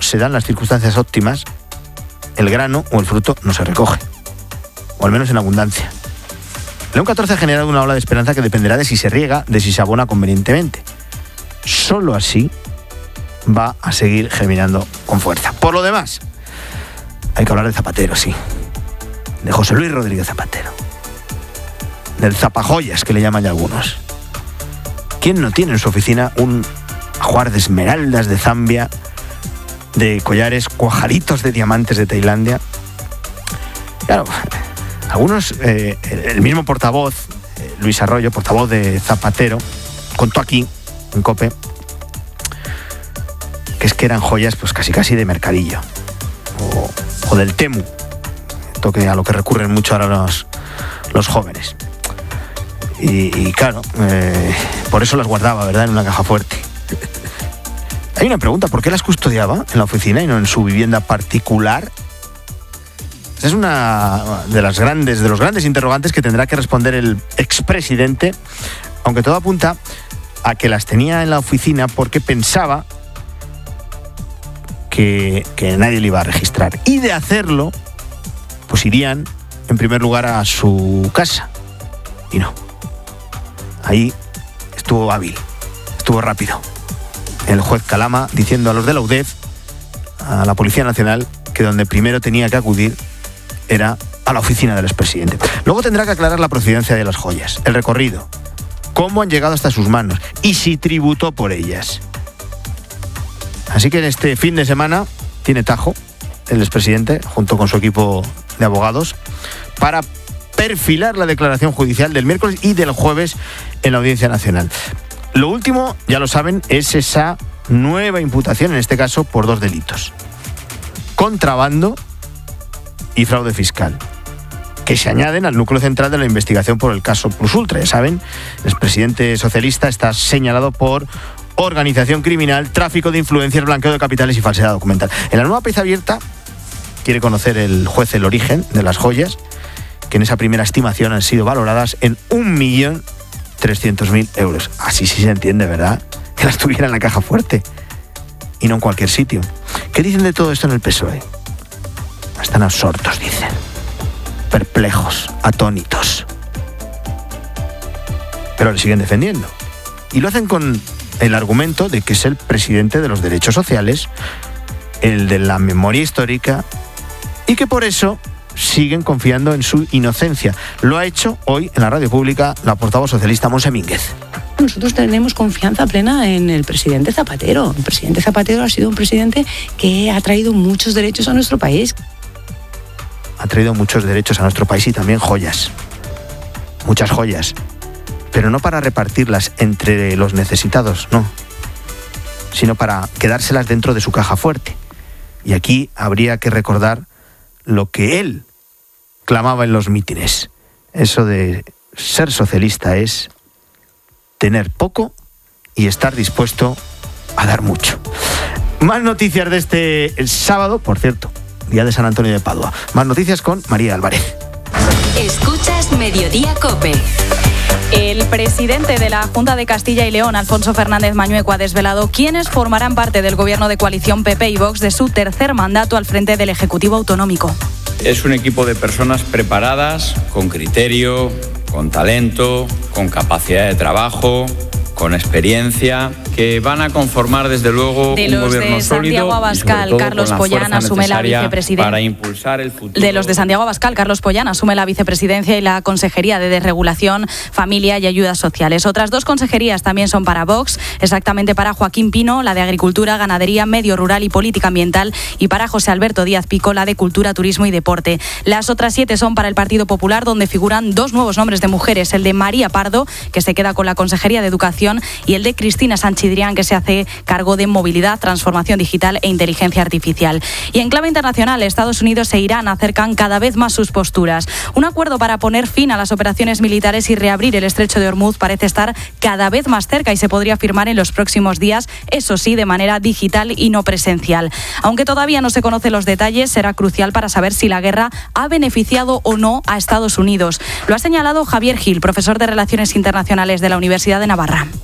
se dan las circunstancias óptimas, el grano o el fruto no se recoge, o al menos en abundancia. León XIV ha generado una ola de esperanza que dependerá de si se riega, de si se abona convenientemente. Solo así va a seguir germinando con fuerza. Por lo demás, hay que hablar de Zapatero, sí. De José Luis Rodríguez Zapatero. Del zapajoyas, que le llaman ya algunos. ¿Quién no tiene en su oficina un ajuar de esmeraldas de Zambia, de collares cuajaditos de diamantes de Tailandia? Claro, algunos, el mismo portavoz, Luis Arroyo, portavoz de Zapatero, contó aquí, en COPE, que es que eran joyas pues casi de mercadillo, o del Temu, toque a lo que recurren mucho ahora los jóvenes. Y claro, por eso las guardaba, ¿verdad?, en una caja fuerte. Hay una pregunta: ¿por qué las custodiaba en la oficina y no en su vivienda particular? Es una de los grandes interrogantes que tendrá que responder el expresidente, aunque todo apunta a que las tenía en la oficina porque pensaba que nadie le iba a registrar. Y de hacerlo, pues irían en primer lugar a su casa. Y no. Ahí estuvo hábil, estuvo rápido. El juez Calama diciendo a los de la UDEF, a la Policía Nacional, que donde primero tenía que acudir era a la oficina del expresidente. Luego tendrá que aclarar la procedencia de las joyas, el recorrido, cómo han llegado hasta sus manos y si tributó por ellas. Así que en este fin de semana tiene tajo el expresidente, junto con su equipo de abogados, para perfilar la declaración judicial del miércoles y del jueves en la Audiencia Nacional. Lo último, ya lo saben, es esa nueva imputación, en este caso por 2 delitos: contrabando y fraude fiscal, que se añaden al núcleo central de la investigación por el caso Plus Ultra. Ya saben, el expresidente socialista está señalado por organización criminal, tráfico de influencias, blanqueo de capitales y falsedad documental. En la nueva pieza abierta quiere conocer el juez el origen de las joyas, que en esa primera estimación han sido valoradas en 1.300.000 euros. Así sí se entiende, ¿verdad?, que las tuviera en la caja fuerte y no en cualquier sitio. ¿Qué dicen de todo esto en el PSOE? Están absortos, dicen, perplejos, atónitos. Pero le siguen defendiendo. Y lo hacen con el argumento de que es el presidente de los derechos sociales, el de la memoria histórica, y que por eso siguen confiando en su inocencia. Lo ha hecho hoy en la radio pública la portavoz socialista Montse Mínguez. Nosotros tenemos confianza plena en el presidente Zapatero. El presidente Zapatero ha sido un presidente que ha traído muchos derechos a nuestro país. Ha traído muchos derechos a nuestro país y también joyas. Muchas joyas. Pero no para repartirlas entre los necesitados, no. Sino para quedárselas dentro de su caja fuerte. Y aquí habría que recordar lo que él clamaba en los mítines. Eso de ser socialista es tener poco y estar dispuesto a dar mucho. Más noticias de este sábado, por cierto, día de San Antonio de Padua. Más noticias con María Álvarez. Escuchas Mediodía COPE. El presidente de la Junta de Castilla y León, Alfonso Fernández Mañueco, ha desvelado quiénes formarán parte del gobierno de coalición PP y Vox de su tercer mandato al frente del Ejecutivo Autonómico. Es un equipo de personas preparadas, con criterio, con talento, con capacidad de trabajo, con experiencia, que van a conformar desde luego un gobierno sólido. Carlos Pollán asume la vicepresidencia. Para impulsar el futuro. De los de Santiago Abascal, Carlos Pollán asume la vicepresidencia y la Consejería de Desregulación, Familia y Ayudas Sociales. Otras 2 consejerías también son para Vox, exactamente para Joaquín Pino, la de Agricultura, Ganadería, Medio Rural y Política Ambiental, y para José Alberto Díaz Pico, la de Cultura, Turismo y Deporte. Las otras 7 son para el Partido Popular, donde figuran 2 nuevos nombres de mujeres, el de María Pardo, que se queda con la Consejería de Educación, y el de Cristina Sanchidrián, que se hace cargo de Movilidad, Transformación Digital e Inteligencia Artificial. Y en clave internacional, Estados Unidos e Irán acercan cada vez más sus posturas. Un acuerdo para poner fin a las operaciones militares y reabrir el estrecho de Hormuz parece estar cada vez más cerca y se podría firmar en los próximos días, eso sí, de manera digital y no presencial. Aunque todavía no se conocen los detalles, será crucial para saber si la guerra ha beneficiado o no a Estados Unidos. Lo ha señalado Javier Gil, profesor de Relaciones Internacionales de la Universidad de Navarra.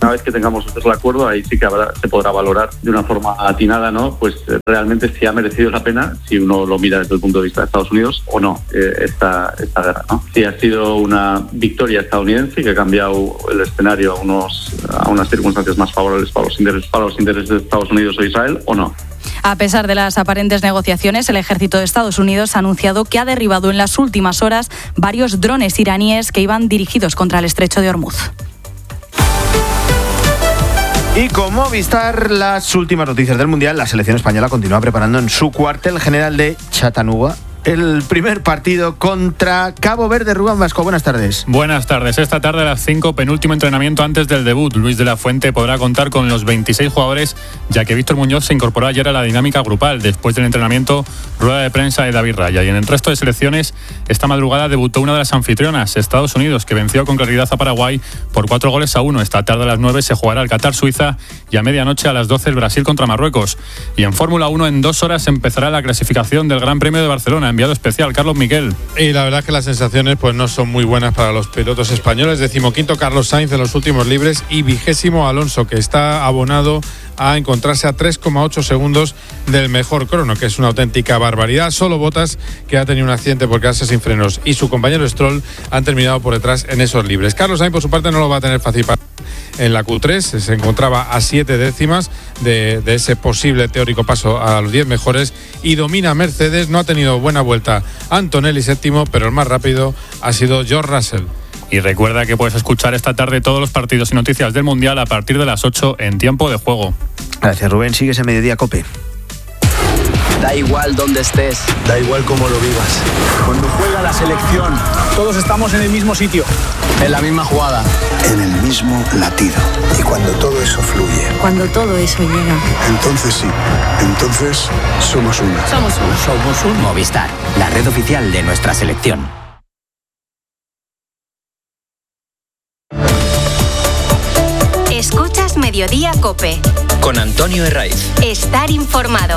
Una vez que tengamos el acuerdo, ahí sí que se podrá valorar de una forma atinada, ¿no? Pues realmente si ha merecido la pena, si uno lo mira desde el punto de vista de Estados Unidos o no, esta guerra, ¿no? Si ha sido una victoria estadounidense que ha cambiado el escenario a unas circunstancias más favorables para los intereses de Estados Unidos o Israel o no. A pesar de las aparentes negociaciones, el ejército de Estados Unidos ha anunciado que ha derribado en las últimas horas varios drones iraníes que iban dirigidos contra el estrecho de Hormuz. Y con Movistar, las últimas noticias del Mundial, la selección española continúa preparando en su cuartel general de Chattanooga el primer partido contra Cabo Verde. Rubén Vasco, buenas tardes. Buenas tardes. Esta tarde a las 5, penúltimo entrenamiento antes del debut. Luis de la Fuente podrá contar con los 26 jugadores, ya que Víctor Muñoz se incorporó ayer a la dinámica grupal. Después del entrenamiento, rueda de prensa de David Raya. Y en el resto de selecciones, esta madrugada debutó una de las anfitrionas, Estados Unidos, que venció con claridad a Paraguay por 4-1. Esta tarde a las 9 se jugará el Qatar-Suiza y a medianoche a las 12 el Brasil contra Marruecos. Y en Fórmula 1, en 2 horas empezará la clasificación del Gran Premio de Barcelona. Enviado especial, Carlos Miquel. Y la verdad es que las sensaciones pues no son muy buenas para los pilotos españoles. 15º Carlos Sainz en los últimos libres y 20º Alonso, que está abonado a encontrarse a 3,8 segundos del mejor crono, que es una auténtica barbaridad. Solo Bottas, que ha tenido un accidente por quedarse sin frenos, y su compañero Stroll han terminado por detrás en esos libres. Carlos Sainz, por su parte, no lo va a tener fácil en la Q3. Se encontraba a 7 décimas de ese posible teórico paso a los 10 mejores y domina Mercedes. No ha tenido buena vuelta Antonelli séptimo, pero el más rápido ha sido George Russell. Y recuerda que puedes escuchar esta tarde todos los partidos y noticias del Mundial a partir de las 8 en Tiempo de Juego. Gracias, Rubén. Sigues en Mediodía COPE. Da igual dónde estés, da igual cómo lo vivas. Cuando juega la selección, todos estamos en el mismo sitio, en la misma jugada, en el mismo latido. Y cuando todo eso fluye, cuando todo eso llega, entonces sí, entonces somos uno. Somos un Movistar, la red oficial de nuestra selección. Escuchas Mediodía COPE. Con Antonio Herraiz. Estar informado.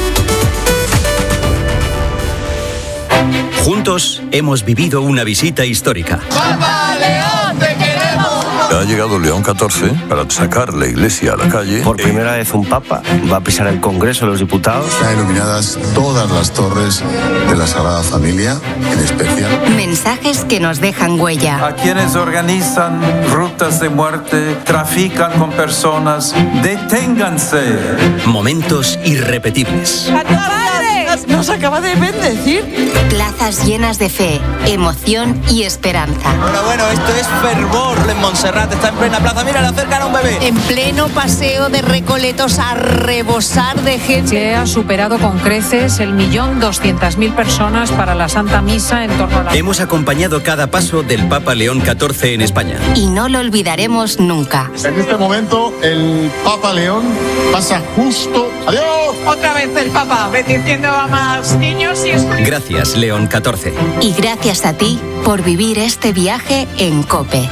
Juntos hemos vivido una visita histórica. ¡Papa León, te queremos! Ha llegado León XIV para sacar la iglesia a la calle. Por primera vez un papa va a pisar el Congreso de los Diputados. Están iluminadas todas las torres de la Sagrada Familia, en especial. Mensajes que nos dejan huella. A quienes organizan rutas de muerte, trafican con personas, deténganse. Momentos irrepetibles. Nos acaba de bendecir. Plazas llenas de fe, emoción y esperanza. Bueno, esto es fervor en Montserrat. Está en plena plaza. Mira, le acercan a un bebé. En pleno paseo de Recoletos a rebosar de gente. Se ha superado con creces el 1.200.000 personas para la Santa Misa en torno a la... Hemos acompañado cada paso del Papa León XIV en España. Y no lo olvidaremos nunca. En este momento, el Papa León pasa justo... ¡Adiós! Otra vez el Papa, bendiciendo a más niños y... Gracias, León XIV. Y gracias a ti por vivir este viaje en COPE.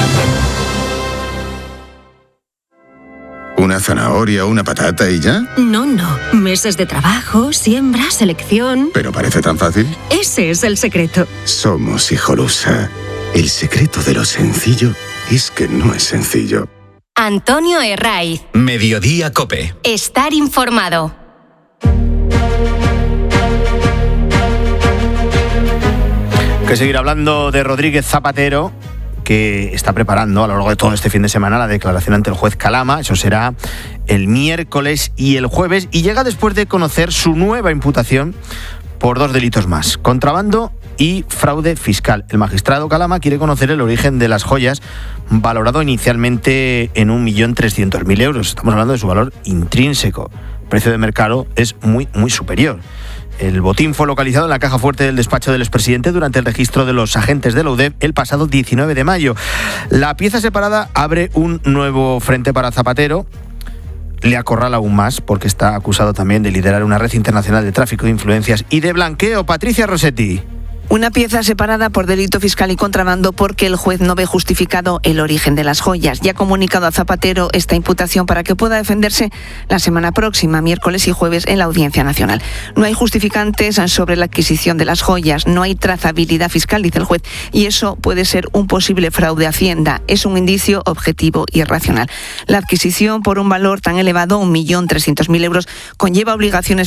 ¿Una zanahoria, una patata y ya? No. Meses de trabajo, siembra, selección... ¿Pero parece tan fácil? Ese es el secreto. Somos Hijolusa. El secreto de lo sencillo es que no es sencillo. Antonio Herraiz. Mediodía COPE. Estar informado. Que seguir hablando de Rodríguez Zapatero, que está preparando a lo largo de todo este fin de semana la declaración ante el juez Calama. Eso será el miércoles y el jueves, y llega después de conocer su nueva imputación por 2 delitos más: contrabando y fraude fiscal. El magistrado Calama quiere conocer el origen de las joyas, valorado inicialmente en 1.300.000 euros. Estamos hablando de su valor intrínseco. El precio de mercado es muy superior. El botín fue localizado en la caja fuerte del despacho del expresidente durante el registro de los agentes de la UDEF el pasado 19 de mayo. La pieza separada abre un nuevo frente para Zapatero. Le acorrala aún más porque está acusado también de liderar una red internacional de tráfico de influencias y de blanqueo. Patricia Rossetti. Una pieza separada por delito fiscal y contrabando porque el juez no ve justificado el origen de las joyas. Ya ha comunicado a Zapatero esta imputación para que pueda defenderse la semana próxima, miércoles y jueves, en la Audiencia Nacional. No hay justificantes sobre la adquisición de las joyas, no hay trazabilidad fiscal, dice el juez, y eso puede ser un posible fraude a Hacienda. Es un indicio objetivo y racional. La adquisición por un valor tan elevado, 1.300.000 euros, conlleva obligaciones